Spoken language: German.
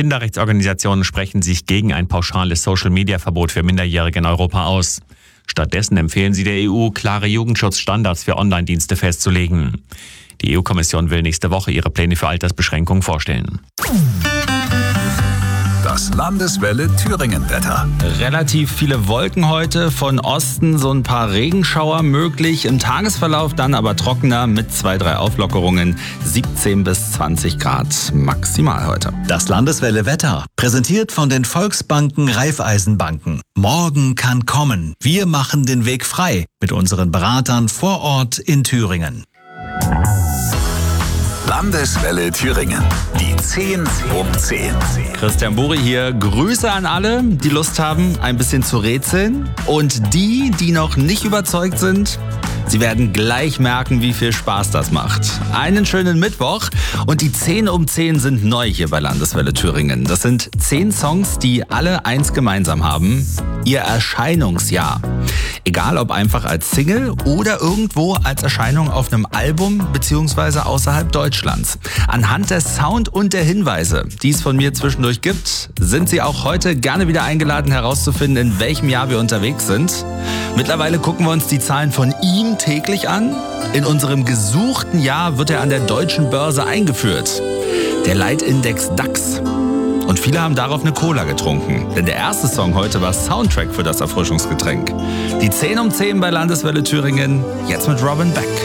Kinderrechtsorganisationen sprechen sich gegen ein pauschales Social-Media-Verbot für Minderjährige in Europa aus. Stattdessen empfehlen sie der EU, klare Jugendschutzstandards für Online-Dienste festzulegen. Die EU-Kommission will nächste Woche ihre Pläne für Altersbeschränkungen vorstellen. Das Landeswelle Thüringen-Wetter. Relativ viele Wolken heute, von Osten so ein paar Regenschauer möglich, im Tagesverlauf dann aber trockener mit 2-3 Auflockerungen, 17 bis 20 Grad maximal heute. Das Landeswelle Wetter, präsentiert von den Volksbanken Raiffeisenbanken. Morgen kann kommen. Wir machen den Weg frei mit unseren Beratern vor Ort in Thüringen. Landeswelle Thüringen. Die 10 um 10. Christian Buri hier. Grüße an alle, die Lust haben, ein bisschen zu rätseln. Und die noch nicht überzeugt sind, sie werden gleich merken, wie viel Spaß das macht. Einen schönen Mittwoch und die 10 um 10 sind neu hier bei Landeswelle Thüringen. Das sind 10 Songs, die alle eins gemeinsam haben: ihr Erscheinungsjahr. Egal ob einfach als Single oder irgendwo als Erscheinung auf einem Album bzw. außerhalb Deutschlands. Anhand des Sound und der Hinweise, die es von mir zwischendurch gibt, sind Sie auch heute gerne wieder eingeladen herauszufinden, in welchem Jahr wir unterwegs sind. Mittlerweile gucken wir uns die Zahlen von ihm täglich an. In unserem gesuchten Jahr wird er an der deutschen Börse eingeführt. Der Leitindex DAX. Und viele haben darauf eine Cola getrunken. Denn der erste Song heute war Soundtrack für das Erfrischungsgetränk. Die 10 um 10 bei Landeswelle Thüringen, jetzt mit Robin Beck.